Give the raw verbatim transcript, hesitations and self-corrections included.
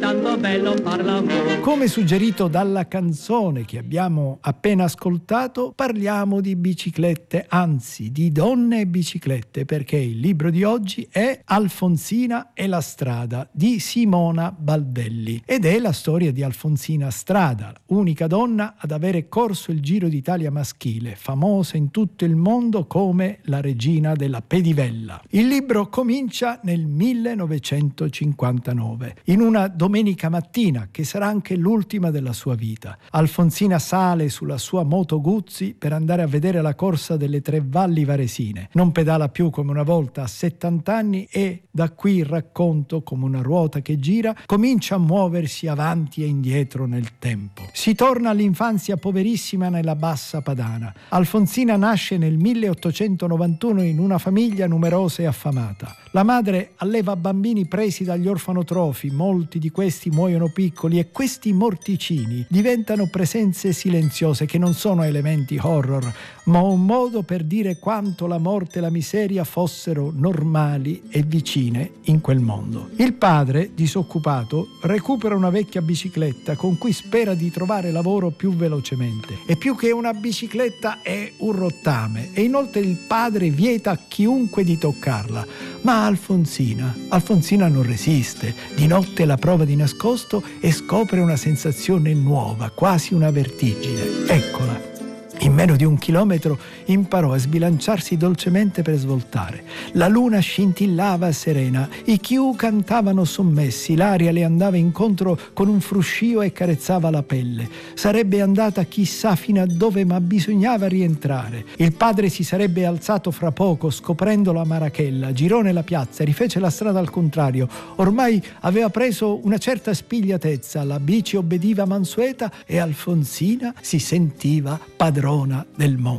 tanto bello far l'amore. Come suggerito dalla canzone che abbiamo appena ascoltato, parliamo di biciclette, anzi di donne e biciclette, perché il libro di oggi è Alfonsina e la strada di Simona Baldelli ed è la storia di Alfonsina Strada, unica donna ad avere corso il Giro d'Italia maschile, famosa in tutto il mondo come la regina della pedivella. Il libro comincia nel millenovecentocinquantanove, in una domenica mattina che sarà anche l'ultima della sua vita. Alfonsina sale sulla sua moto Guzzi per andare a vedere la corsa delle Tre Valli Varesine. Non pedala più come una volta a settanta anni e da qui il racconto, come una ruota che gira, comincia a muoversi avanti e indietro nel tempo. Si torna all'infanzia poverissima nella Bassa Padana. Alfonsina nasce nel milleottocentonovantuno in una famiglia numerosa e affamata. La madre alleva bambini presi dagli orfanotrofi, molti di questi muoiono piccoli e questi morticini diventano presenze silenziose che non sono elementi horror, ma un modo per dire quanto la morte e la miseria fossero normali e vicine in quel mondo. Il padre, disoccupato, recupera una vecchia bicicletta con cui spera di trovare lavoro più velocemente. E più che una bicicletta è un rottame e inoltre il padre vieta a chiunque di toccarla. Ma Alfonsina, Alfonsina non resiste. Di notte la prova di nascosto e scopre una sensazione nuova, quasi una vertigine. Eccola. In meno di un chilometro imparò a sbilanciarsi dolcemente per svoltare. La luna scintillava serena, i chiù cantavano sommessi, l'aria le andava incontro con un fruscio e carezzava la pelle. Sarebbe andata chissà fino a dove, ma bisognava rientrare. Il padre si sarebbe alzato fra poco, scoprendo la marachella, girò nella piazza, rifece la strada al contrario. Ormai aveva preso una certa spigliatezza, la bici obbediva mansueta e Alfonsina si sentiva padrona del mondo.